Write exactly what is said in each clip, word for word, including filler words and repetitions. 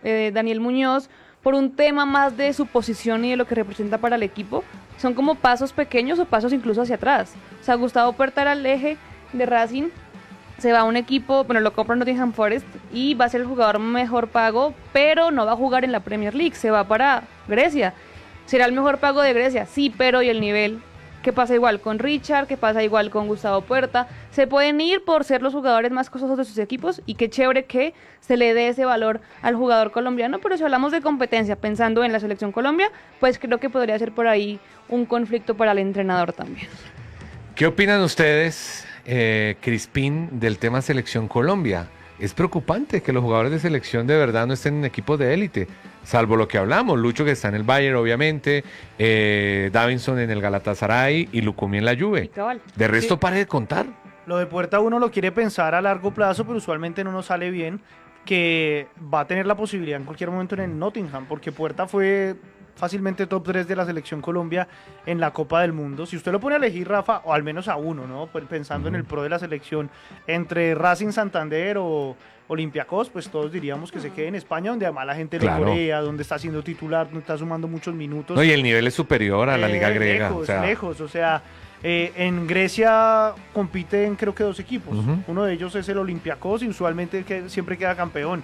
eh, Daniel Muñoz, por un tema más de su posición y de lo que representa para el equipo, son como pasos pequeños o pasos incluso hacia atrás. O sea, Gustavo Puerta era el eje de Racing, se va a un equipo, bueno, lo compra Nottingham Forest y va a ser el jugador mejor pago, pero no va a jugar en la Premier League, se va para Grecia. ¿Será el mejor pago de Grecia? Sí, pero ¿y el nivel? ¿Qué pasa igual con Richard? ¿Qué pasa igual con Gustavo Puerta? Se pueden ir por ser los jugadores más costosos de sus equipos y qué chévere que se le dé ese valor al jugador colombiano, pero si hablamos de competencia pensando en la selección Colombia, pues creo que podría ser por ahí un conflicto para el entrenador también. ¿Qué opinan ustedes, eh, Crispín, del tema Selección Colombia? Es preocupante que los jugadores de selección de verdad no estén en equipos de élite, salvo lo que hablamos, Lucho que está en el Bayern obviamente, eh, Davinson en el Galatasaray y Lucumí en la Juve. De resto, sí, pare de contar. Lo de Puerta uno lo quiere pensar a largo plazo, pero usualmente no nos sale bien, que va a tener la posibilidad en cualquier momento en el Nottingham, porque Puerta fue fácilmente top tres de la selección Colombia en la Copa del Mundo. Si usted lo pone a elegir, Rafa, o al menos a uno, ¿no? Pues pensando uh-huh. en el pro de la selección, entre Racing Santander o Olympiacos, pues todos diríamos que se quede en España, donde además la gente claro. le corea, donde está siendo titular, donde está sumando muchos minutos. No, y el nivel es superior a la eh, liga griega. Lejos, o sea. lejos, o sea... Eh, en Grecia compiten creo que dos equipos, uh-huh. uno de ellos es el Olympiacos y usualmente que siempre queda campeón.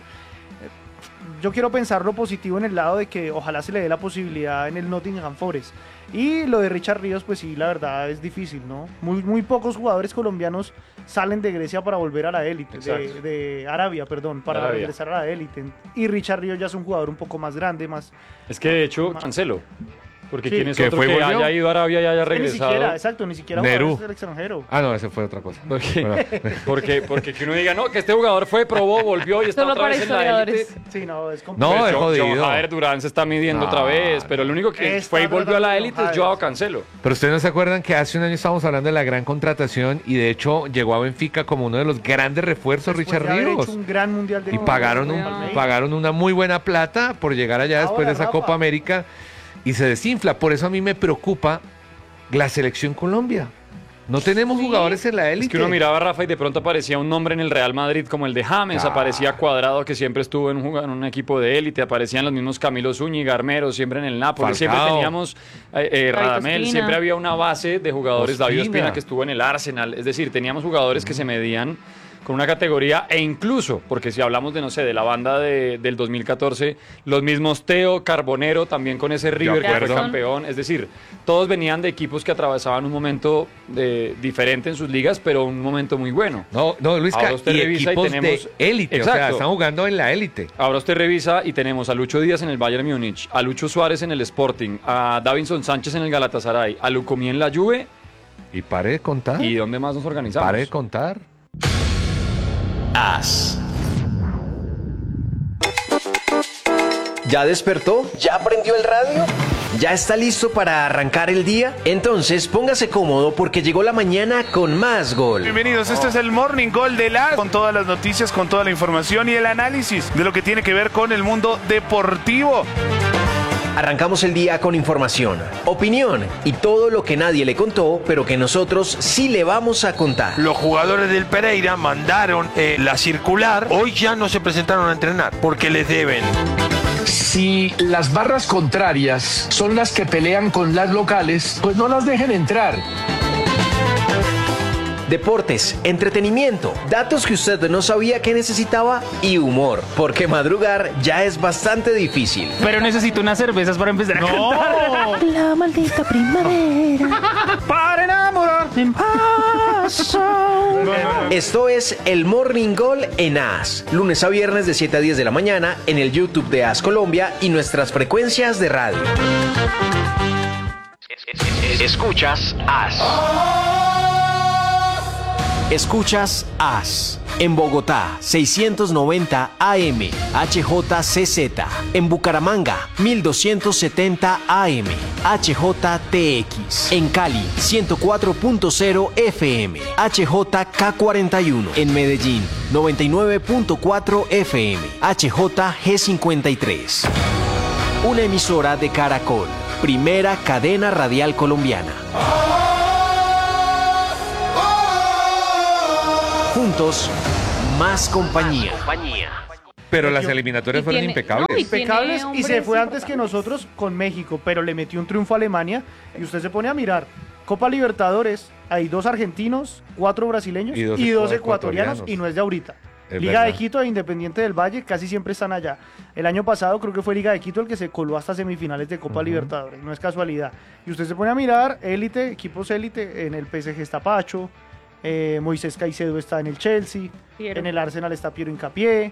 Yo quiero pensar lo positivo en el lado de que ojalá se le dé la posibilidad en el Nottingham Forest. Y lo de Richard Ríos, pues sí, la verdad es difícil, ¿no? Muy, muy pocos jugadores colombianos salen de Grecia para volver a la élite, de, de Arabia, perdón, para Arabia. regresar a la élite. Y Richard Ríos ya es un jugador un poco más grande, más... Es que de hecho, más... Cancelo. Porque sí, quién es otro que volvió? haya ido a Arabia y haya regresado. Ni siquiera, exacto, ni siquiera Nerú. del extranjero. Ah, no, ese fue otra cosa. Porque, bueno. porque, porque que uno diga, no, que este jugador fue, probó, volvió y está Solo otra vez en la élite. Sí, no, es complicado. No, pues es yo, jodido. Yo, Jader Durán se está midiendo no, otra vez, pero el único que fue y volvió a la élite es Joao Cancelo. Pero ustedes no se acuerdan que hace un año estábamos hablando de la gran contratación y de hecho llegó a Benfica como uno de los grandes refuerzos, después Richard de Ríos. Hecho un gran mundial de y pagaron, un, pagaron una muy buena plata por llegar allá después Ahora, de esa Rafa. Copa América y se desinfla. Por eso a mí me preocupa la selección Colombia. No tenemos sí. jugadores en la élite. Es que uno miraba a Rafa y de pronto aparecía un nombre en el Real Madrid como el de James, ah. aparecía Cuadrado que siempre estuvo en un, en un equipo de élite, aparecían los mismos Camilo Zúñiga, Armero, siempre en el Napoli, Falcao. Siempre teníamos eh, eh, Radamel, Espina. Siempre había una base de jugadores, Ospina. David Ospina que estuvo en el Arsenal, es decir, teníamos jugadores mm. que se medían con una categoría e incluso, porque si hablamos de, no sé, de la banda de, del dos mil catorce, los mismos Teo, Carbonero, también con ese River que fue campeón, es decir, todos venían de equipos que atravesaban un momento de, diferente en sus ligas, pero un momento muy bueno. No, no, Luis, ahora usted y revisa equipos y tenemos, de élite, o sea, están jugando en la élite. Ahora usted revisa y tenemos a Lucho Díaz en el Bayern Múnich, a Lucho Suárez en el Sporting, a Davinson Sánchez en el Galatasaray, a Lucumí en la Juve. Y pare de contar. ¿Y dónde más nos organizamos? Pare de contar. As. ¿Ya despertó? ¿Ya prendió el radio? ¿Ya está listo para arrancar el día? Entonces póngase cómodo porque llegó la mañana con más gol. Bienvenidos, este es el Morning Gol de la con todas las noticias, con toda la información y el análisis de lo que tiene que ver con el mundo deportivo. Arrancamos el día con información, opinión y todo lo que nadie le contó, pero que nosotros sí le vamos a contar. Los jugadores del Pereira mandaron eh, la circular, hoy ya no se presentaron a entrenar porque les deben. Si las barras contrarias son las que pelean con las locales, pues no las dejen entrar. Deportes, entretenimiento, datos que usted no sabía que necesitaba y humor, porque madrugar ya es bastante difícil. Pero necesito unas cervezas para empezar no. a cantar. La maldita primavera. Para enamorarte en paso. No, no, no. Esto es el Morning Gol en As, lunes a viernes de siete a diez de la mañana en el YouTube de As Colombia y nuestras frecuencias de radio. Escuchas As. Escuchas As. En Bogotá, seiscientos noventa A M, H J C Z. En Bucaramanga, mil doscientos setenta A M, H J T X. En Cali, ciento cuatro punto cero F M, H J K cuarenta y uno. En Medellín, noventa y nueve punto cuatro F M, H J G cincuenta y tres. Una emisora de Caracol, primera cadena radial colombiana. Juntos, más compañía. Pero metió- las eliminatorias y fueron tiene- impecables. no, y impecables tiene y se fue hombres antes que nosotros con México, pero le metió un triunfo a Alemania y usted se pone a mirar Copa Libertadores, hay dos argentinos, cuatro brasileños Y y dos dos, ecuatorianos. ecuatorianos y no es de ahorita. Es Liga de verdad. Quito e Independiente del Valle casi siempre están allá. El año pasado creo que fue Liga de Quito el que se coló hasta semifinales de Copa Libertadores, no es casualidad. Y usted se pone a mirar élite, equipos élite, en el P S G está Pacho, eh, Moisés Caicedo está en el Chelsea, Piero. en el Arsenal está Piero Hincapié,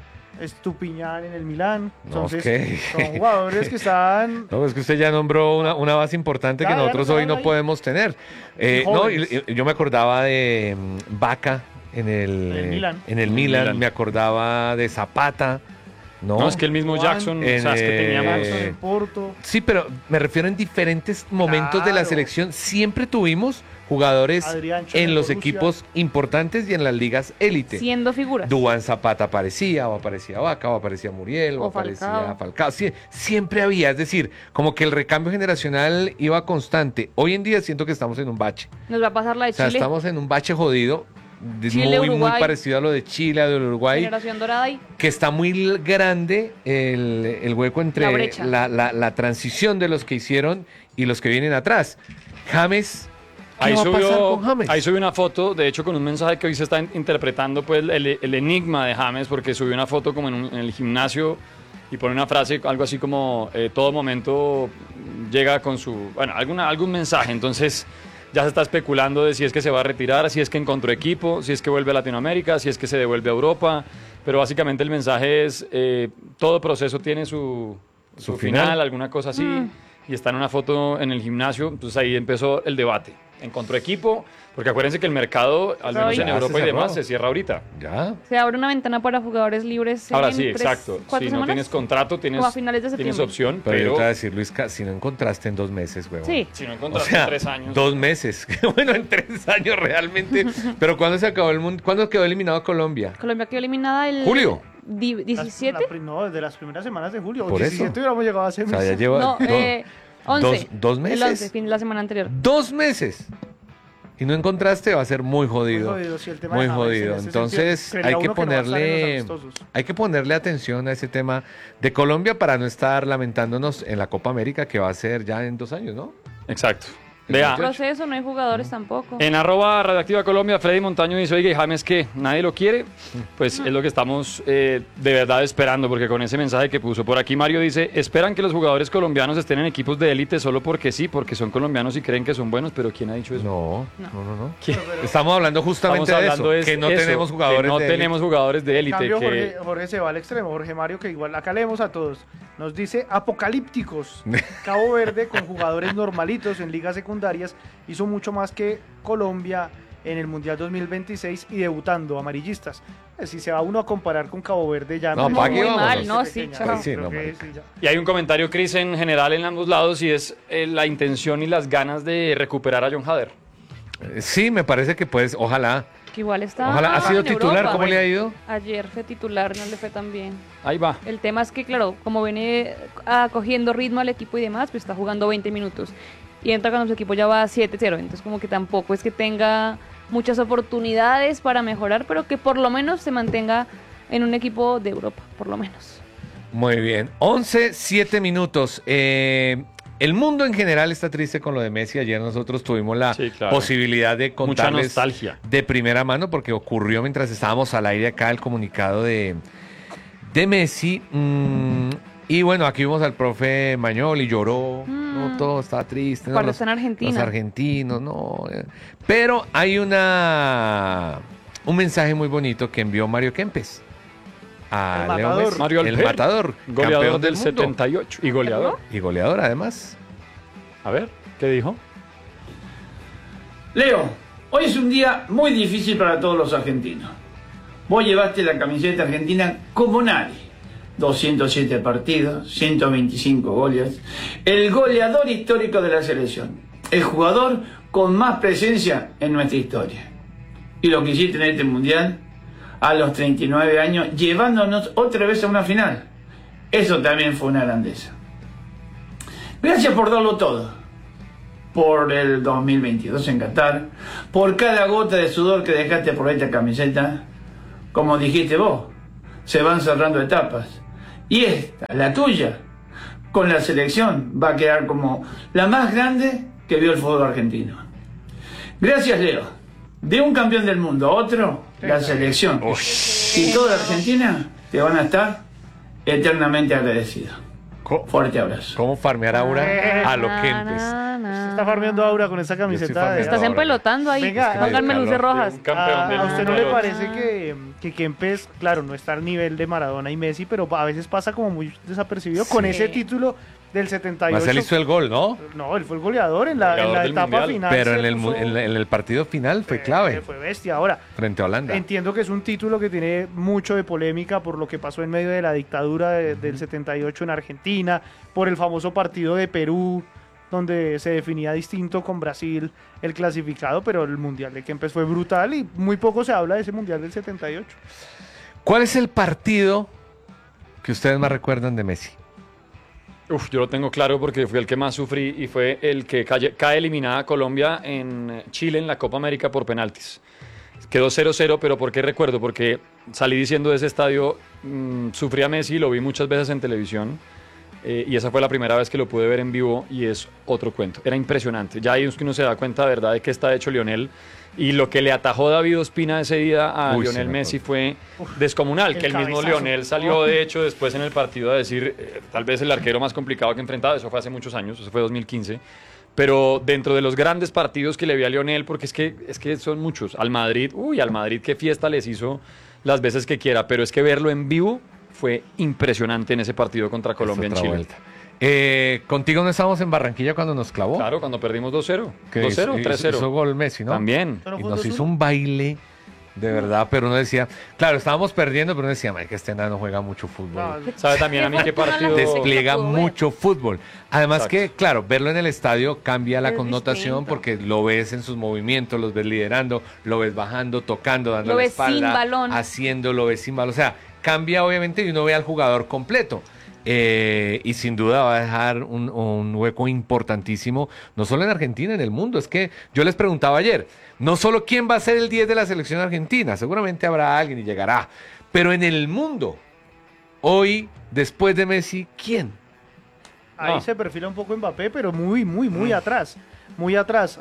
Estupiñán en el Milán. No, Entonces, ok. son jugadores que están. No, es que usted ya nombró una, una base importante Ya, que ya nosotros lo hoy saben no ahí. podemos tener. Eh, no, Jóvenes. y- y yo me acordaba de mm, Vaca en el, En el eh, Milan. en el En Milan, Milan. me acordaba de Zapata. No, No, es que el mismo Juan, Jackson, en, o sea, es que eh, teníamos... Jackson en Porto. Sí, pero me refiero en diferentes momentos de la Claro. selección. Siempre tuvimos jugadores Adrián Chon en en los Borussia. equipos importantes y en las ligas élite. siendo figuras. Duván Zapata aparecía, o aparecía Vaca, o aparecía Muriel, o, O aparecía Falcao. Falcao. Sí, siempre había, es decir, como que el recambio generacional iba constante. Hoy en día siento que estamos en un bache. Nos va a pasar la de O sea, Chile. estamos en un bache jodido, de- Chile, muy, muy Uruguay. parecido a lo de Chile, a lo de Uruguay, Generación dorada y que está muy l- grande el, el hueco entre La brecha. la, la- la transición de los que hicieron y los que vienen atrás. James, ¿qué Ahí va a pasar subió, con James? ahí subió una foto, de hecho con un mensaje que hoy se está in- interpretando pues el, el enigma de James, porque subió una foto como en, un- en el gimnasio y pone una frase, algo así como eh, todo momento llega con su, bueno, alguna, algún mensaje, entonces ya se está especulando de si es que se va a retirar, si es que encontró equipo, si es que vuelve a Latinoamérica, si es que se devuelve a Europa, pero básicamente el mensaje es, eh, todo proceso tiene su, su, Su final, final. alguna cosa así, y está en una foto en el gimnasio, entonces ahí empezó el debate. Encontró equipo, porque acuérdense que el mercado, al menos Ya en se Europa y cerró. demás, se cierra ahorita. Ya. se abre una ventana para jugadores libres. Ahora en sí, tres, exacto. ¿cuatro Si no semanas? tienes contrato, tienes, Como a finales de tienes septiembre. opción, Pero, yo pero te voy a decir, Luis, si no encontraste en dos meses, huevón. Sí. si no O encontraste sea, en tres años. dos meses. Bueno, en tres años realmente. Pero ¿cuándo se acabó el mundo? ¿Cuándo quedó eliminado Colombia? Colombia quedó eliminada el ¿Julio? di- Las- diecisiete. la pri- no, desde las primeras semanas de julio. Por eso. diecisiete hubiéramos llegado a hace O sea, ya meses. lleva No, do- eh, once. dos- dos meses. El once, fin de la semana anterior. dos meses. Y no encontraste, va a ser muy jodido. Muy jodido, sí, el tema Muy de James, jodido. en ese Entonces sentido, creería hay que uno que no va a estar en los ponerle, amistosos. hay que ponerle atención a ese tema de Colombia para no estar lamentándonos en la Copa América que va a ser ya en dos años, ¿no? Exacto. El Vea, veintiocho. Proceso, no hay jugadores tampoco. en arroba Radioactiva Colombia, Freddy Montaño dice, oiga, ¿y James qué? ¿Nadie lo quiere? Pues es lo que estamos eh, de verdad esperando, porque con ese mensaje que puso por aquí Mario dice, esperan que los jugadores colombianos estén en equipos de élite solo porque sí, porque son colombianos y creen que son buenos, pero ¿quién ha dicho eso? No, no, no, no. ¿Quién? Estamos hablando justamente Estamos hablando de es eso, que no eso, tenemos jugadores que no de élite. tenemos jugadores de En élite. cambio, que- Jorge, Jorge se va al extremo. Jorge Mario, que igual acá leemos a todos, nos dice apocalípticos. Cabo Verde, con jugadores normalitos en ligas secundarias, hizo mucho más que Colombia en el Mundial dos mil veintiséis y debutando amarillistas. Eh, Si se va uno a comparar con Cabo Verde, ya No, me- ¿pa' qué Muy vamos? mal, no, sí, Pequeña, chao. Pues sí, creo no, que marica. sí, ya. Y hay un comentario, Cris, en general en ambos lados y es eh, la intención y las ganas de recuperar a John Hader. Eh, Sí, me parece que pues, ojalá. Que igual está. Ojalá. ¿Ha sido en titular? Europa. ¿Cómo le ha ido? Ayer fue titular, no le fue tan bien. Ahí va. El tema es que, claro, como viene ah, cogiendo ritmo al equipo y demás, pues está jugando veinte minutos. Y entra cuando su equipo ya va siete cero. Entonces, como que tampoco es que tenga muchas oportunidades para mejorar, pero que por lo menos se mantenga en un equipo de Europa, por lo menos. Muy bien. once, siete minutos. Eh, el mundo en general está triste con lo de Messi. Ayer nosotros tuvimos la Sí, claro. posibilidad de Mucha contarles nostalgia. de primera mano porque ocurrió mientras estábamos al aire acá el comunicado de, de Messi. Mm, y bueno, aquí vimos al profe Mañol y lloró. No, todo estaba triste. ¿no? Cuando Los- está en Argentina. Los argentinos, no. eh. Pero hay una un mensaje muy bonito que envió Mario Kempes a El Leo matador. Messi, Mario el Alper, matador, goleador campeón del mundo setenta y ocho y goleador. y goleador además. A ver, ¿qué dijo? Leo, hoy es un día muy difícil para todos los argentinos. Vos llevaste la camiseta argentina como nadie. doscientos siete partidos, ciento veinticinco goles. El goleador histórico de la selección. El jugador con más presencia en nuestra historia. Y lo que hiciste en este mundial, a los treinta y nueve años, llevándonos otra vez a una final. Eso también fue una grandeza. Gracias por darlo todo. Por el dos mil veintidós en Qatar, por cada gota de sudor que dejaste por esta camiseta, como dijiste vos, se van cerrando etapas. Y esta, la tuya, con la selección, va a quedar como la más grande que vio el fútbol argentino. Gracias, Leo. De un campeón del mundo a otro, la selección y toda Argentina te van a estar eternamente agradecidos. Fuerte abrazo. ¿Cómo farmear aura a lo Kempes? Se está farmeando aura con esa camiseta. Te estás empelotando ahí. Venga, Pónganme luces rojas. ¿A, a usted no le parece que, que Kempes, claro, no está al nivel de Maradona y Messi, pero a veces pasa como muy desapercibido Sí. con ese título del setenta y ocho? Más él hizo el gol, ¿no? No, él fue el goleador en la, en Goleador la del etapa Mundial. final. Pero se en el, mu- puso- en, la- en el partido final fue clave. Fue bestia. Ahora, Frente a Holanda. entiendo que es un título que tiene mucho de polémica por lo que pasó en medio de la dictadura de- del setenta y ocho en Argentina, por el famoso partido de Perú, donde se definía distinto con Brasil el clasificado, pero el Mundial de Kempes fue brutal y muy poco se habla de ese Mundial del setenta y ocho. ¿Cuál es el partido que ustedes más recuerdan de Messi? Uf, yo lo tengo claro porque fue el que más sufrí y fue el que cae, cae eliminada Colombia en Chile en la Copa América por penaltis. Quedó cero cero, pero ¿por qué recuerdo? Porque salí diciendo de ese estadio, mmm, sufrí a Messi, lo vi muchas veces en televisión eh, y esa fue la primera vez que lo pude ver en vivo y es otro cuento. Era impresionante. Ya ahí es que uno se da cuenta de verdad de qué está hecho Lionel. Y lo que le atajó David Ospina ese día a Uy, Lionel sí, me Messi fue descomunal, el que el mismo cabezazo. Lionel salió de hecho después en el partido a decir, eh, tal vez el arquero más complicado que he enfrentado, eso fue hace muchos años, eso fue dos mil quince, pero dentro de los grandes partidos que le vi a Lionel, porque es que, es que son muchos, al Madrid, uy, al Madrid qué fiesta les hizo las veces que quiera, pero es que verlo en vivo fue impresionante en ese partido contra Colombia en otra Chile. vuelta. Eh, contigo no estábamos en Barranquilla cuando nos clavó. Claro, cuando perdimos dos cero, Que dos cero, hizo- tres cero. Hizo gol Messi, ¿no? También. Y nos hizo un baile de verdad, pero uno decía, claro, estábamos perdiendo, pero uno decía, "Ay, que este enano juega mucho fútbol. ¿Sabe también a mí qué partido? Despliega mucho fútbol. Además Exacto. que, claro, verlo en el estadio cambia la Es connotación distinto. porque lo ves en sus movimientos, los ves liderando, lo ves bajando, tocando, dando Lo la ves espalda, sin balón. haciendo, lo ves sin balón. O sea, cambia obviamente y uno ve al jugador completo. Eh, y sin duda va a dejar un, un hueco importantísimo, no solo en Argentina, en el mundo. Es que yo les preguntaba ayer, no solo quién va a ser el diez de la selección argentina, seguramente habrá alguien y llegará, pero en el mundo, hoy, después de Messi, ¿quién? Ahí Ah. se perfila un poco Mbappé, pero muy, muy, muy atrás. Muy atrás.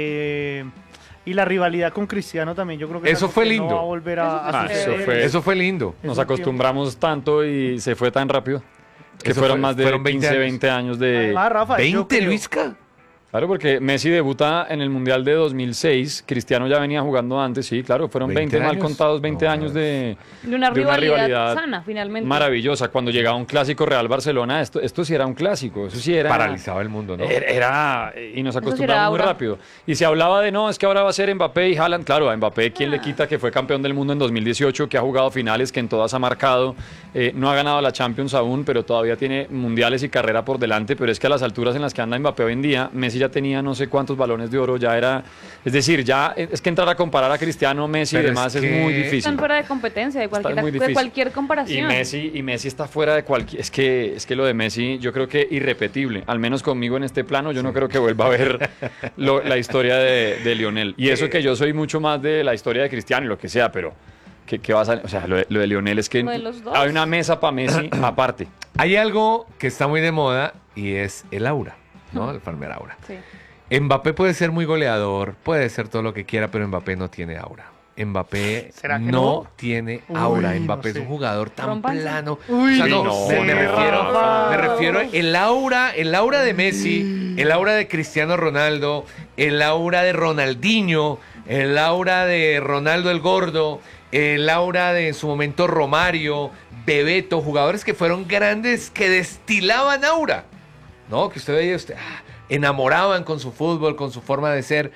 Eh, y la rivalidad con Cristiano también, yo creo que es Eso algo fue que lindo. no va a volver a, a Ah, suceder. eso fue- Eso fue lindo. Nos Eso acostumbramos tanto y se fue tan rápido. Que Eso fueron fue- más de fueron veinte quince, años. veinte años de... Además, Rafa, yo ¿veinte, creo- Luisca? Claro, porque Messi debuta en el Mundial de dos mil seis, Cristiano ya venía jugando antes, sí, claro, fueron ¿veinte veinte mal años? contados, veinte No, años de, De una de una rivalidad, rivalidad sana, finalmente. maravillosa. Cuando llegaba un clásico Real Barcelona, esto, esto sí era un clásico, eso sí era... Paralizaba el mundo, ¿no? Era, era- y nos sí era acostumbramos muy aura. rápido. Y se hablaba de no, es que ahora va a ser Mbappé y Haaland. Claro, a Mbappé, ¿quién le quita que fue campeón del mundo en dos mil dieciocho, que ha jugado finales, que en todas ha marcado? Eh, no ha ganado la Champions aún, pero todavía tiene mundiales y carrera por delante. Pero es que a las alturas en las que anda Mbappé hoy en día, Messi ya tenía no sé cuántos balones de oro, ya era. Es decir, ya es que entrar a comparar a Cristiano, Messi Pero y demás es es, que- muy difícil. Están fuera de competencia, de cualquier, muy de difícil. cualquier Y comparación. Messi, y Messi está fuera de cualquier... Es que, es que lo de Messi yo creo que irrepetible, al menos conmigo en este plano, yo no creo que vuelva a ver lo- la historia de, de Lionel. Y eso que yo soy mucho más de la historia de Cristiano y lo que sea, pero ¿qué, qué va a salir? O sea, lo de, lo de Lionel es que Lo de los dos. hay una mesa para Messi aparte. Hay algo que está muy de moda y es el aura, ¿no? El farmear aura. Sí. Mbappé puede ser muy goleador, puede ser todo lo que quiera, pero Mbappé no tiene aura. Mbappé ¿Será que no, no? tiene Uy, aura. no Mbappé es sé. un jugador tan Rómpanse. plano. Uy, O sea, no, no, me, me no, refiero, Rafa. me refiero el aura, el aura de Messi, el aura de Cristiano Ronaldo, el aura de Ronaldinho, el aura de Ronaldo el Gordo, el aura de en su momento Romario, Bebeto, jugadores que fueron grandes, que destilaban aura, ¿no? Que usted veía, usted ah, enamoraban con su fútbol, con su forma de ser.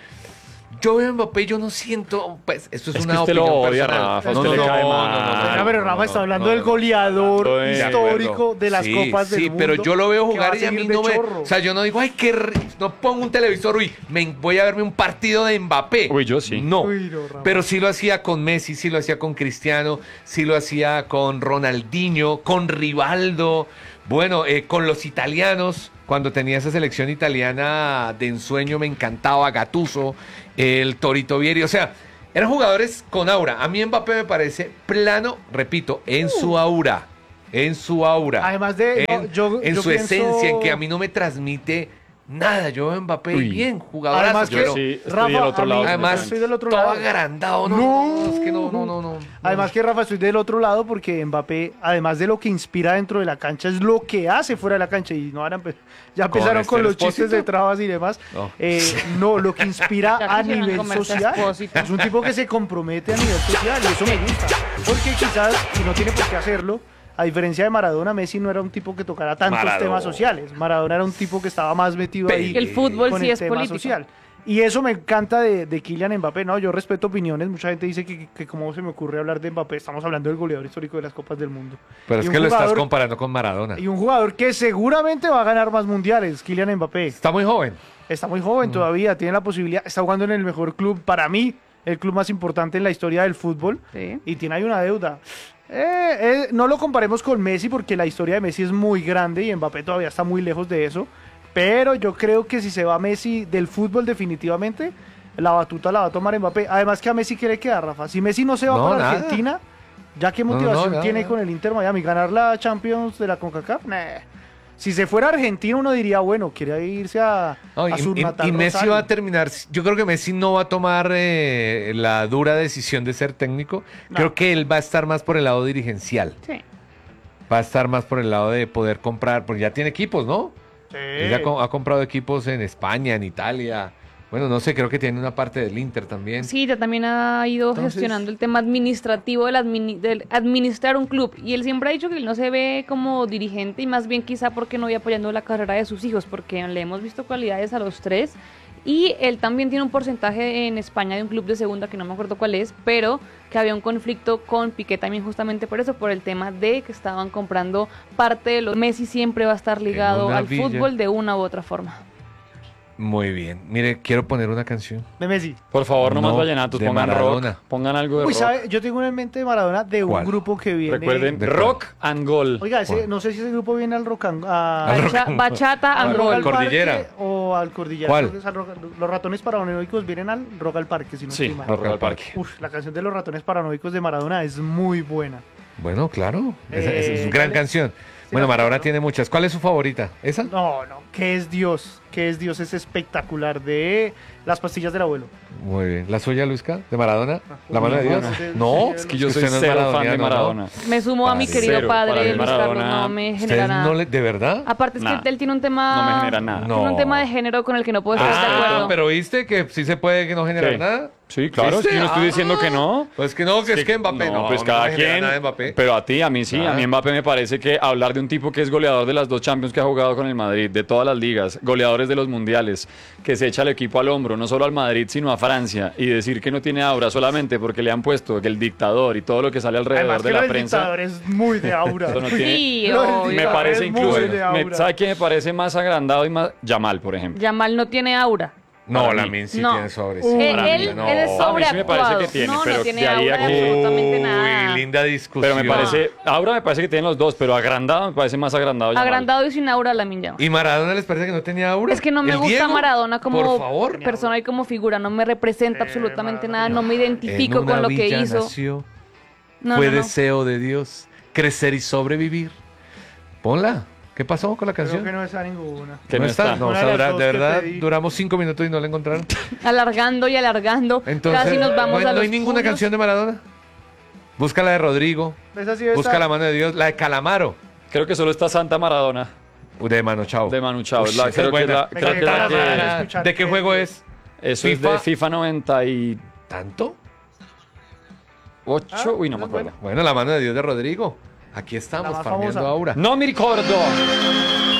Yo veo a Mbappé y yo no siento, pues, esto es, Es que una usted lo opinión odia, personal. Rafa, no, usted no, le cae no, mal. no, no, no, Venga, no, pero no, Rafa no, está hablando no, del no, no. goleador De histórico acuerdo. de las Sí, copas del sí, mundo. pero yo lo veo que va jugar y a mí seguir de no me... chorro. O sea, yo no digo, ay, qué... r-". No pongo un televisor, uy, me voy a verme un partido de Mbappé. Uy, yo sí. No, Uy, no, Rafa. pero sí lo hacía con Messi, sí lo hacía con Cristiano, sí lo hacía con Ronaldinho, con Rivaldo, bueno, eh, con los italianos. Cuando tenía esa selección italiana de ensueño me encantaba Gattuso, el Torito Vieri, o sea... Eran jugadores con aura. A mí Mbappé me parece plano, repito, en su aura. En su aura. Además de... En, no, yo, en yo su pienso- esencia, en que a mí no me transmite nada. Yo veo a Mbappé Uy. bien, jugadorazo. Además yo que, lo- sí, estoy Rafa, del otro a mí- lado. Además, yo soy del otro todo lado. agrandado. No, No. no, es que no, no, no, no. Además que Rafa, estoy del otro lado porque Mbappé, además de lo que inspira dentro de la cancha, es lo que hace fuera de la cancha. Y no ahora empe- ya ¿Con empezaron con Esther los chistes Expósito? de trabas y demás. No. Eh, no, lo que inspira Ya a quisieran nivel comerse a social. Expósito. Es un tipo que se compromete a nivel social y eso me gusta. Porque quizás, y no tiene por qué hacerlo, a diferencia de Maradona, Messi no era un tipo que tocara tantos Maradona. temas sociales. Maradona era un tipo que estaba más metido ahí Que el fútbol con sí el es tema político. social. Y eso me encanta de, de Kylian Mbappé, ¿no? Yo respeto opiniones, mucha gente dice que, que cómo se me ocurre hablar de Mbappé, estamos hablando del goleador histórico de las Copas del Mundo. Pero Y es un que lo estás jugador- comparando con Maradona. Y un jugador que seguramente va a ganar más mundiales, Kylian Mbappé. Está muy joven. Está muy joven todavía, tiene la posibilidad, está jugando en el mejor club, para mí, el club más importante en la historia del fútbol, Sí. y tiene ahí una deuda. Eh, eh, no lo comparemos con Messi porque la historia de Messi es muy grande y Mbappé todavía está muy lejos de eso, pero yo creo que si se va Messi del fútbol definitivamente, la batuta la va a tomar Mbappé. Además que a Messi quiere quedar, Rafa. Si Messi no se va No, para nada. Argentina, ¿ya qué No, no, motivación nada, tiene nada. con el Inter Miami? ¿Ganar la Champions de la CONCACAF? Nah. Si se fuera a Argentina uno diría, bueno, quiere irse a, No, y, a su y- natal y Messi Rosario. va a terminar. Yo creo que Messi no va a tomar eh, la dura decisión de ser técnico. No. Creo que él va a estar más por el lado dirigencial. Sí. Va a estar más por el lado de poder comprar, porque ya tiene equipos, ¿no? Sí. Él ya co- ha comprado equipos en España, en Italia. Bueno, no sé, creo que tiene una parte del Inter también. Sí, ya también ha ido Entonces- gestionando el tema administrativo del, admini- del administrar un club. Y él siempre ha dicho que él no se ve como dirigente y más bien quizá porque no voy apoyando la carrera de sus hijos, porque le hemos visto cualidades a los tres. Y él también tiene un porcentaje en España de un club de segunda que no me acuerdo cuál es, pero que había un conflicto con Piqué también justamente por eso, por el tema de que estaban comprando parte de los... Messi siempre va a estar ligado una al villa. fútbol de una u otra forma. Muy bien. Mire, quiero poner una canción. De Messi. Por favor, no, No, más vallenatos, de pongan Maradona. rock, pongan algo de Uy, rock. ¿sabe? Yo tengo una en mente de Maradona de un ¿Cuál? grupo que viene... Recuerden, ¿De rock and goal. Oiga, ese- ¿Cuál? no sé si ese grupo viene al rock and... a- Al rock Bacha- and- bachata al and rock roll. al Cordillera. parque o al cordillera. ¿Cuál? Creo que es al rock- los ratones paranoicos vienen al rock al parque, si no Sí, estoy mal. rock al parque. Uf, la canción de los ratones paranoicos de Maradona es muy buena. Bueno, claro. Esa, esa es Eh, una gran dale. canción. Sí, Bueno, la Maradona conozco. tiene muchas. ¿Cuál es su favorita? ¿Esa? No, no, ¿qué es Dios? ¿Qué es Dios? Es espectacular. De Las pastillas del abuelo. Muy bien. ¿La suya, Luisca? ¿De Maradona? ¿La mano de no, Dios? no, de- No, es Es que yo soy usted no es cero fan de maradoniano, ¿no? Maradona. Me sumo a mi Padre. querido Cero, para padre mí Luis Carlos, Maradona- no me genera ¿Ustedes nada. no le, de verdad? Aparte es Nada. que él tiene un tema... No me genera nada. No. Tiene un tema de género con el que no puedo estar de Ah, acuerdo. pero viste que sí se puede que no generar ¿Qué? nada. Sí, claro, es ¿Viste? que yo no estoy Ah. diciendo que no. Pues que no, que es que Mbappé no. pues no cada me genera quien. nada de Mbappé. Pero a ti, a mí sí. Nada. A mí Mbappé me parece que hablar de un tipo que es goleador de las dos Champions que ha jugado con el Madrid, de todas las ligas, goleadores de los mundiales, que se echa el equipo al hombro, no solo al Madrid, sino a Francia, y decir que no tiene aura solamente porque le han puesto que el dictador y todo lo que sale alrededor Además de que la lo del prensa. dictador es muy de aura. Eso no tiene- Sí, Lo del obvio. Me dictador parece es muy incluso. de me- aura. ¿Sabe qué me parece más agrandado y más? Yamal, por ejemplo. Yamal no tiene aura. No, Para la mí. Min sí No. tiene sobre. Uh, sí. Eh, para él, mí no. él es A mí sí me sobreactuado. parece que tiene, no, pero no tiene de ahí a aura que- de absolutamente nada. Uy, linda discusión. Pero me parece, aura me parece que tienen los dos, pero agrandado me parece más agrandado. Yamal. Agrandado y sin aura Lamine Yamal. ¿Y Maradona les parece que no tenía aura? Es que no me ¿El gusta Diego? Maradona como Por favor. persona y como figura. No me representa absolutamente nada. No me identifico En una con lo que villa hizo. nació, No, fue no, no. deseo de Dios crecer y sobrevivir. Ponla. ¿Qué pasó con la Creo canción? que no está ninguna. Que no, no está. está. No, Una o sea, de las dura- dos de que verdad, pedí. duramos cinco minutos y no la encontraron. Alargando y alargando. Entonces, Casi nos vamos no, a no los hay ninguna puños. canción de Maradona. Busca la de Rodrigo. Esa sí está- Busca la mano de Dios. La de Calamaro. Creo que solo está Santa Maradona De Mano Chao. de Manu Chao. Uy, Es la- esa creo es que es buena. la- creo que es la Calamaro. que- escuchar ¿De qué que- juego es? Eso es FIFA. de FIFA noventa y ¿Tanto? ocho. Ah, Uy, no me es acuerdo. Bueno, la mano de Dios de Rodrigo. Aquí estamos, La más farmeando famosa. aura. No me ricordo.